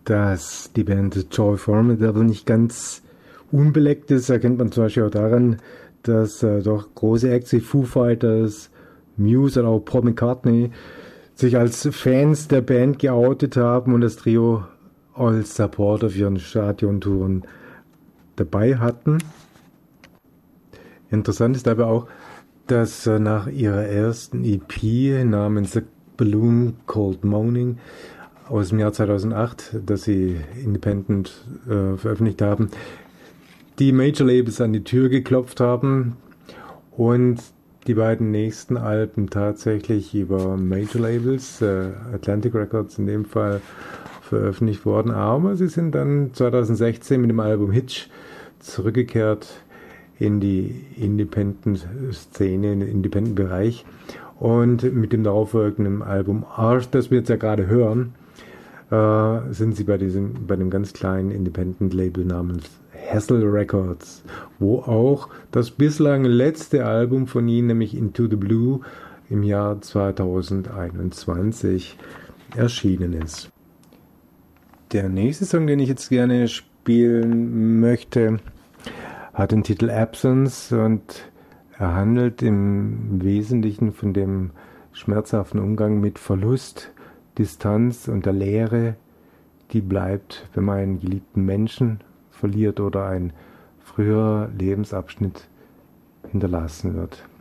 dass die Band Joy Formidable nicht ganz unbeleckt ist, erkennt man zum Beispiel auch daran, dass doch große Acts wie Foo Fighters, Muse oder auch Paul McCartney sich als Fans der Band geoutet haben und das Trio als Support auf ihren Stadiontouren dabei hatten. Interessant ist aber auch, dass nach ihrer ersten EP namens The Balloon Called Moaning aus dem Jahr 2008, das sie independent veröffentlicht haben, die Major Labels an die Tür geklopft haben und die beiden nächsten Alben tatsächlich über Major Labels, Atlantic Records in dem Fall, veröffentlicht worden. Aber sie sind dann 2016 mit dem Album Hitch zurückgekehrt in die Independent-Szene, in den Independent-Bereich. Und mit dem darauffolgenden Album Arch, das wir jetzt ja gerade hören, sind sie bei dem ganz kleinen Independent-Label namens Hassel Records, wo auch das bislang letzte Album von ihnen, nämlich Into the Blue, im Jahr 2021 erschienen ist. Der nächste Song, den ich jetzt gerne spielen möchte, hat den Titel Absence und er handelt im Wesentlichen von dem schmerzhaften Umgang mit Verlust, Distanz und der Leere, die bleibt, wenn man einen geliebten Menschen verliert oder ein früherer Lebensabschnitt hinterlassen wird.